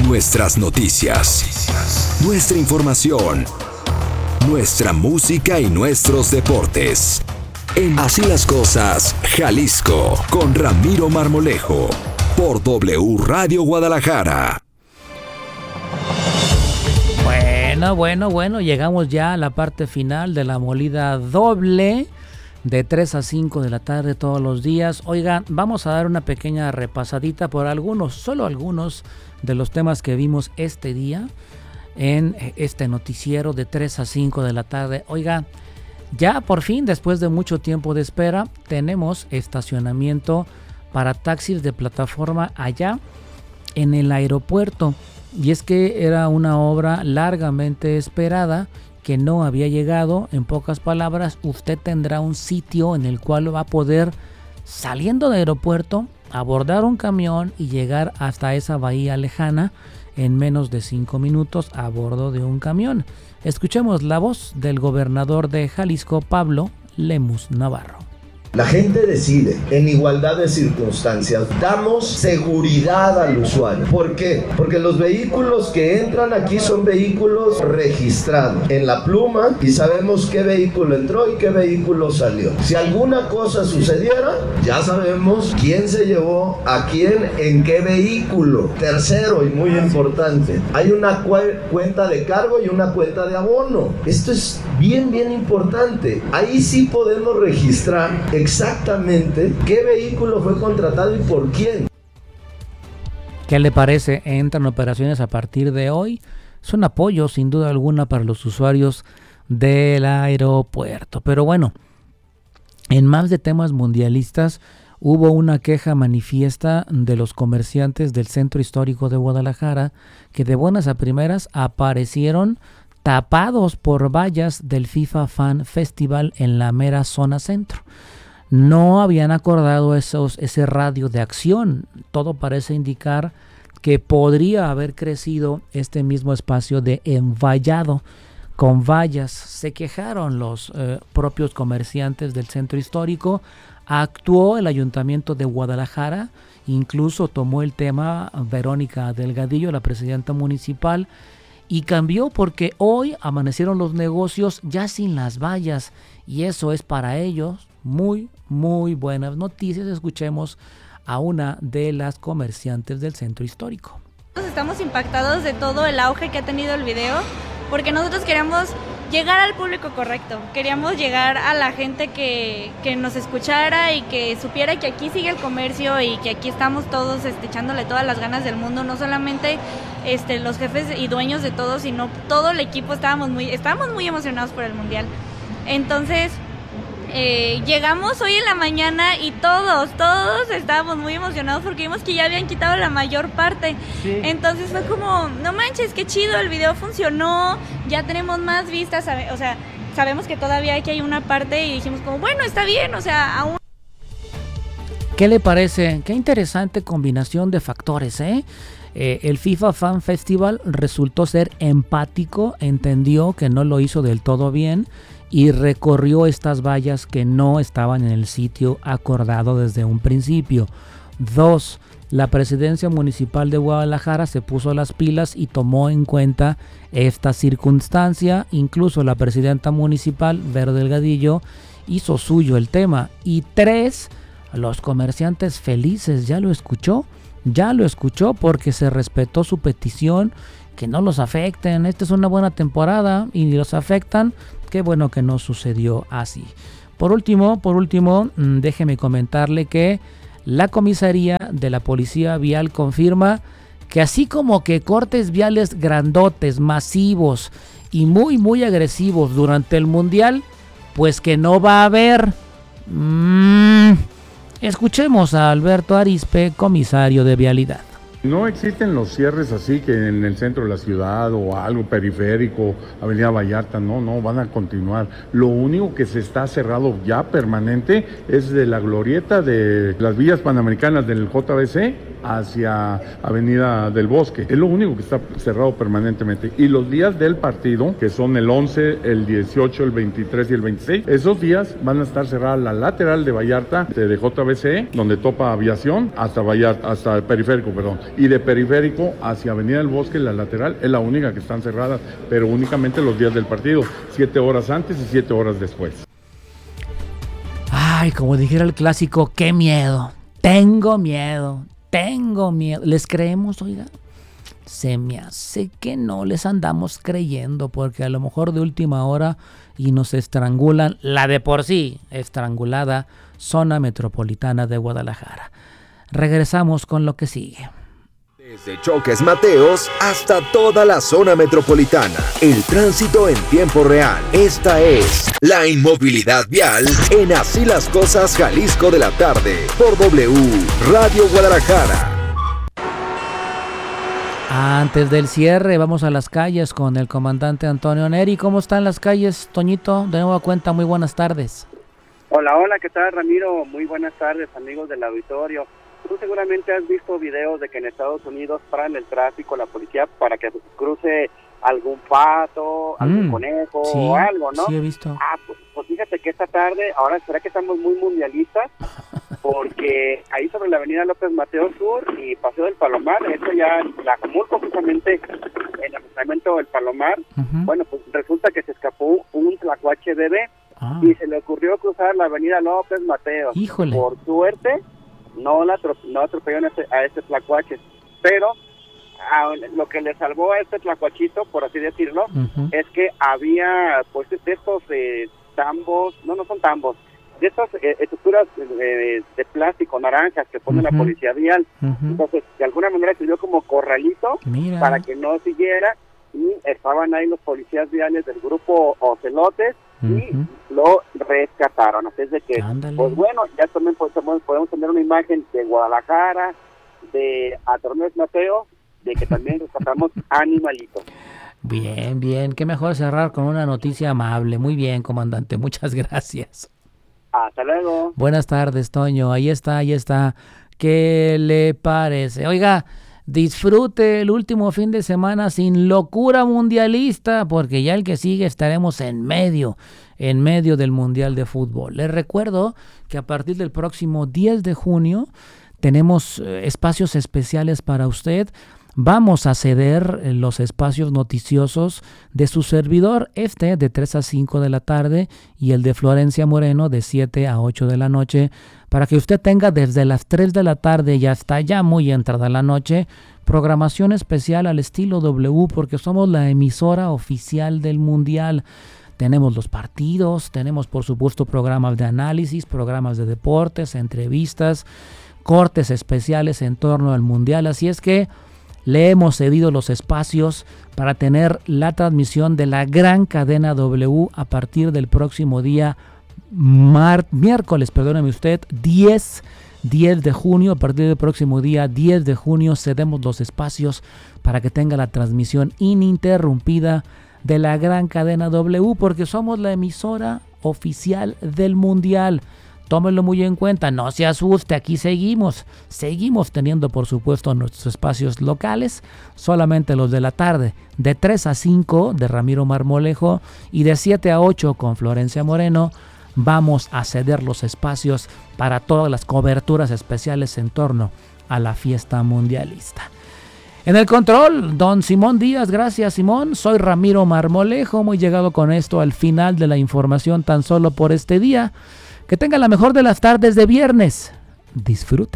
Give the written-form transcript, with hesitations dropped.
Nuestras noticias, nuestra información, nuestra música y nuestros deportes. En Así las Cosas, Jalisco, con Ramiro Marmolejo, por W Radio Guadalajara. Bueno, llegamos ya a la parte final de la molida doble de 3 a 5 de la tarde todos los días. Oigan, vamos a dar una pequeña repasadita por solo algunos de los temas que vimos este día en este noticiero de 3 a 5 de la tarde. Oigan, ya por fin, después de mucho tiempo de espera, tenemos estacionamiento para taxis de plataforma allá en el aeropuerto. Y es que era una obra largamente esperada que no había llegado. En pocas palabras, usted tendrá un sitio en el cual va a poder, saliendo del aeropuerto, abordar un camión y llegar hasta esa bahía lejana en menos de 5 minutos a bordo de un camión. Escuchemos la voz del gobernador de Jalisco, Pablo Lemus Navarro. La gente decide en igualdad de circunstancias. Damos seguridad al usuario. ¿Por qué? Porque los vehículos que entran aquí son vehículos registrados en la pluma y sabemos qué vehículo entró y qué vehículo salió. Si alguna cosa sucediera, ya sabemos quién se llevó a quién en qué vehículo. Tercero y muy importante, hay una cuenta de cargo y una cuenta de abono. Esto es bien importante. Ahí sí podemos registrar exactamente qué vehículo fue contratado y por quién. ¿Qué le parece? Entran operaciones a partir de hoy. Es un apoyo sin duda alguna para los usuarios del aeropuerto. Pero bueno, en más de temas mundialistas, hubo una queja manifiesta de los comerciantes del Centro Histórico de Guadalajara que de buenas a primeras aparecieron tapados por vallas del FIFA Fan Festival en la mera zona centro. No habían acordado ese radio de acción. Todo parece indicar que podría haber crecido este mismo espacio de envallado con vallas. Se quejaron los propios comerciantes del centro histórico. Actuó el Ayuntamiento de Guadalajara, incluso tomó el tema Verónica Delgadillo, la presidenta municipal, y cambió porque hoy amanecieron los negocios ya sin las vallas y eso es para ellos muy buenas noticias. Escuchemos a una de las comerciantes del centro histórico. Estamos impactados de todo el auge que ha tenido el video porque nosotros queríamos llegar al público correcto, queríamos llegar a la gente que nos escuchara y que supiera que aquí sigue el comercio y que aquí estamos todos echándole todas las ganas del mundo, no solamente los jefes y dueños de todo, sino todo el equipo. Estábamos muy emocionados por el Mundial. Entonces llegamos hoy en la mañana y todos estábamos muy emocionados porque vimos que ya habían quitado la mayor parte. Sí. Entonces fue como, no manches, qué chido, el video funcionó, ya tenemos más vistas, o sea, sabemos que todavía hay una parte y dijimos como, bueno, está bien, o sea, aún. ¿Qué le parece? Qué interesante combinación de factores, ¿eh? El FIFA Fan Festival resultó ser empático, entendió que no lo hizo del todo bien y recorrió estas vallas que no estaban en el sitio acordado desde un principio. 2. La presidencia municipal de Guadalajara se puso las pilas y tomó en cuenta esta circunstancia. Incluso la presidenta municipal, Vero Delgadillo, hizo suyo el tema. Y 3. Los comerciantes felices, ya lo escuchó porque se respetó su petición, que no los afecten. Esta es una buena temporada y los afectan. Qué bueno que no sucedió así. Por último, déjeme comentarle que la comisaría de la Policía Vial confirma que así como que cortes viales grandotes, masivos y muy agresivos durante el Mundial, pues que no va a haber. Escuchemos a Alberto Arizpe, comisario de Vialidad. No existen los cierres así que en el centro de la ciudad o algo periférico, Avenida Vallarta, no, van a continuar. Lo único que se está cerrado ya permanente es de la glorieta de las vías panamericanas del JBC hacia Avenida del Bosque. Es lo único que está cerrado permanentemente. Y los días del partido, que son el 11, el 18, el 23 y el 26, esos días van a estar cerradas la lateral de Vallarta, de JBC, donde topa aviación, hasta Vallarta, hasta el periférico, perdón. y de Periférico hacia Avenida del Bosque, la lateral, es la única que están cerradas, pero únicamente los días del partido, 7 horas antes y 7 horas después. Ay, como dijera el clásico, qué miedo. Tengo miedo. ¿Les creemos, oiga? Se me hace que no les andamos creyendo, porque a lo mejor de última hora y nos estrangulan la de por sí estrangulada zona metropolitana de Guadalajara. Regresamos con lo que sigue. Desde Choques Mateos hasta toda la zona metropolitana. El tránsito en tiempo real. Esta es la inmovilidad vial en Así las Cosas Jalisco de la tarde. Por W Radio Guadalajara. Antes del cierre, vamos a las calles con el comandante Antonio Neri. ¿Cómo están las calles, Toñito? De nueva cuenta, muy buenas tardes. Hola, ¿qué tal, Ramiro? Muy buenas tardes, amigos del auditorio. Tú seguramente has visto videos de que en Estados Unidos paran el tráfico, la policía, para que cruce algún pato, algún conejo o algo, ¿no? Sí, he visto. Pues fíjate que esta tarde, ahora será que estamos muy mundialistas, porque ahí sobre la avenida López Mateos Sur y Paseo del Palomar, esto ya la Comulco, justamente en el fraccionamiento del Palomar, bueno, pues resulta que se escapó un tlacuache bebé y se le ocurrió cruzar la avenida López Mateos. Híjole. Por suerte, no atropelló a este tlacuache, pero lo que le salvó a este tlacuachito, por así decirlo, es que había pues de estos tambos, no son tambos, de estas estructuras de plástico naranjas que pone la policía vial. Entonces, de alguna manera sirvió como corralito para que no siguiera, y estaban ahí los policías viales del grupo Ocelotes y lo rescataron. Así es de que, pues bueno, ya también podemos tener una imagen de Guadalajara, de Atornes Mateo, de que también rescatamos animalitos. Bien, qué mejor cerrar con una noticia amable. Muy bien, comandante, muchas gracias. Hasta luego. Buenas tardes, Toño. Ahí está. ¿Qué le parece? Oiga, disfrute el último fin de semana sin locura mundialista, porque ya el que sigue estaremos en medio del Mundial de Fútbol. Les recuerdo que a partir del próximo 10 de junio tenemos espacios especiales para usted. Vamos a ceder los espacios noticiosos de su servidor, de 3 a 5 de la tarde, y el de Florencia Moreno de 7 a 8 de la noche, para que usted tenga desde las 3 de la tarde y hasta ya muy entrada la noche, programación especial al estilo W, porque somos la emisora oficial del Mundial. Tenemos los partidos, tenemos por supuesto programas de análisis, programas de deportes, entrevistas, cortes especiales en torno al Mundial, así es que le hemos cedido los espacios para tener la transmisión de la gran cadena W a partir del próximo día miércoles, 10 de junio. A partir del próximo día 10 de junio cedemos los espacios para que tenga la transmisión ininterrumpida de la gran cadena W, porque somos la emisora oficial del Mundial. Tómenlo muy en cuenta, no se asuste, aquí seguimos teniendo por supuesto nuestros espacios locales, solamente los de la tarde, de 3 a 5 de Ramiro Marmolejo y de 7 a 8 con Florencia Moreno. Vamos a ceder los espacios para todas las coberturas especiales en torno a la fiesta mundialista. En el control, don Simón Díaz, gracias Simón, soy Ramiro Marmolejo, muy llegado con esto al final de la información tan solo por este día. Que tenga la mejor de las tardes de viernes. Disfrute.